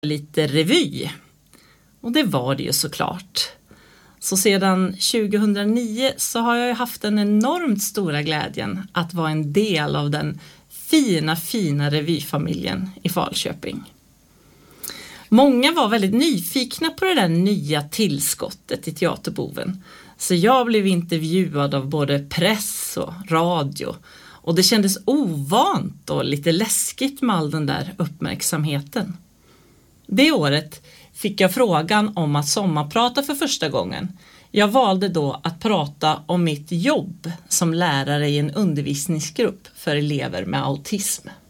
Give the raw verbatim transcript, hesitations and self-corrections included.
lite revy. Och det var det ju såklart. Så sedan tjugohundranio så har jag haft den enormt stora glädjen att vara en del av den fina, fina revyfamiljen i Falköping. Många var väldigt nyfikna på det där nya tillskottet i Teaterboven. Så jag blev intervjuad av både press och radio. Och det kändes ovant och lite läskigt med all den där uppmärksamheten. Det året fick jag frågan om att sommarprata för första gången. Jag valde då att prata om mitt jobb som lärare i en undervisningsgrupp för elever med autism.